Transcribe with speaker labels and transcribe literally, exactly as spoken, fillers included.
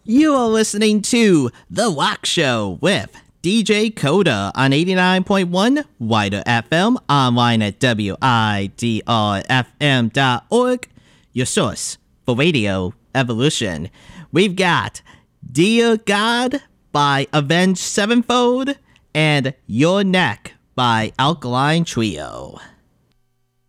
Speaker 1: You are listening to The Rock Show with D J Coda on eighty-nine point one Wider F M, online at W I D R F M dot org, your source for radio evolution. We've got Dear God by Avenged Sevenfold and Your Neck by Alkaline Trio.